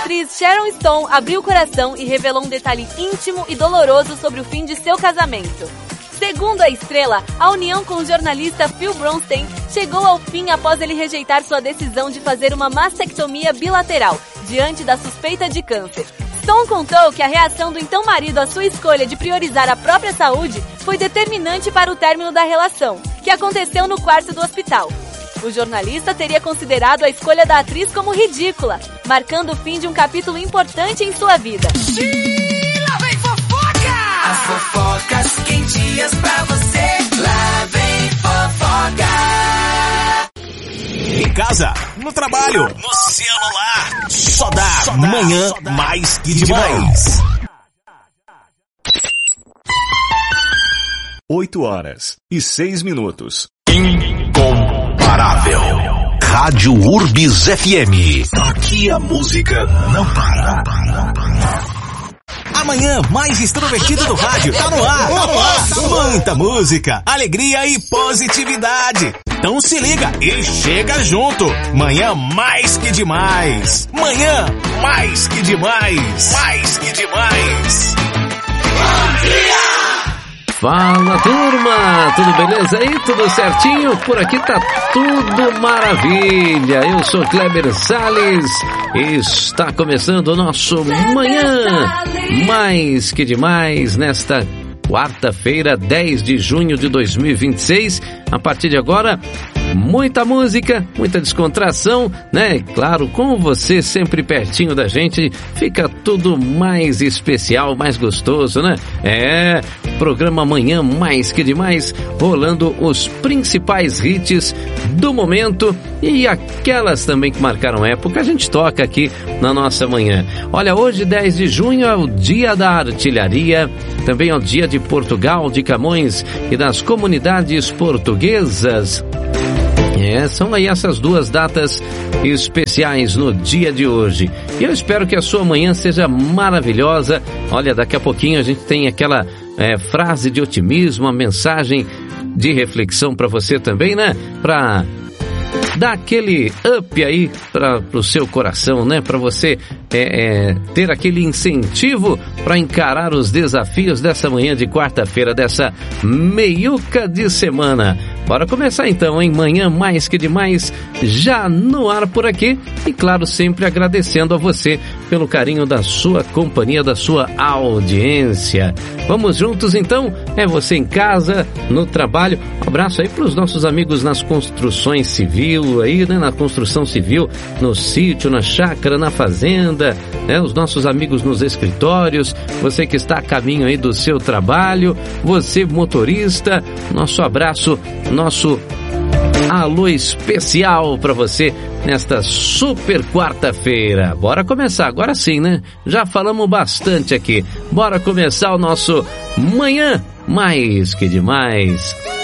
atriz Sharon Stone abriu o coração e revelou um detalhe íntimo e doloroso sobre o fim de seu casamento. Segundo a estrela, a união com o jornalista Phil Bronstein chegou ao fim após ele rejeitar sua decisão de fazer uma mastectomia bilateral, diante da suspeita de câncer. Stone contou que a reação do então marido à sua escolha de priorizar a própria saúde foi determinante para o término da relação, que aconteceu no quarto do hospital. O jornalista teria considerado a escolha da atriz como ridícula, marcando o fim de um capítulo importante em sua vida. Lá vem fofoca! As fofocas quentinhas pra você. Lá vem fofoca! Em casa, no trabalho, no celular. Só dá Manhã Mais Que Demais. 8h06. Incomparável. Rádio Urbis FM. Aqui a música não para. Amanhã mais extrovertido do rádio. Tá no ar. Muita música, alegria e positividade. Então se liga e chega junto. Manhã Mais Que Demais. Manhã Mais Que Demais. Mais que demais. Bom dia! Fala, turma! Tudo beleza aí? Tudo certinho? Por aqui tá tudo maravilha. Eu sou Kleber Salles e está começando o nosso Manhã Mais Que Demais nesta quarta-feira, 10 de junho de 2026. A partir de agora, muita música, muita descontração, né? Claro, com você sempre pertinho da gente, fica tudo mais especial, mais gostoso, né? Programa Manhã Mais Que Demais, rolando os principais hits do momento e aquelas também que marcaram época, a gente toca aqui na nossa manhã. Olha, hoje, 10 de junho, é o Dia da Artilharia, também é o Dia de Portugal, de Camões e das comunidades portuguesas. São aí essas duas datas especiais no dia de hoje. E eu espero que a sua manhã seja maravilhosa. Olha, daqui a pouquinho a gente tem aquela frase de otimismo, uma mensagem de reflexão para você também, né? Para dar aquele up aí para o seu coração, né? Para você ter aquele incentivo para encarar os desafios dessa manhã de quarta-feira, dessa meiuca de semana. Bora começar então, hein? Manhã Mais Que Demais, já no ar por aqui. E claro, sempre agradecendo a você pelo carinho da sua companhia, da sua audiência. Vamos juntos então? É você em casa, no trabalho. Um abraço aí para os nossos amigos nas construções civil, aí, né? Na construção civil, no sítio, na chácara, na fazenda, né? Os nossos amigos nos escritórios, você que está a caminho aí do seu trabalho, você motorista, nosso abraço, nosso alô especial para você nesta super quarta-feira. Bora começar, agora sim, né? Já falamos bastante aqui. Bora começar o nosso Manhã Mais Que Demais.